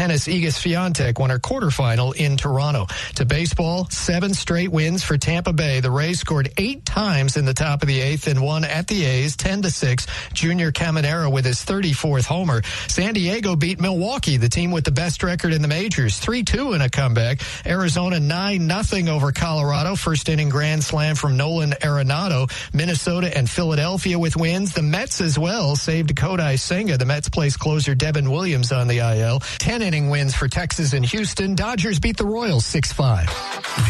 tennis, Iga Swiatek won her quarterfinal in Toronto. To baseball, 7 straight wins for Tampa Bay. The Rays scored 8 times in the top of the 8th and won at the A's 10-6. Junior Caminero with his 34th homer. San Diego beat Milwaukee, the team with the best record in the majors, 3-2 in a comeback. Arizona 9-0 over Colorado. First inning grand slam from Nolan Arenado. Minnesota and Philadelphia with wins. The Mets as well saved Kodai Senga. The Mets placed closer Devin Williams on the IL. 10-inning wins for Texas and Houston. Dodgers beat the Royals 6-5.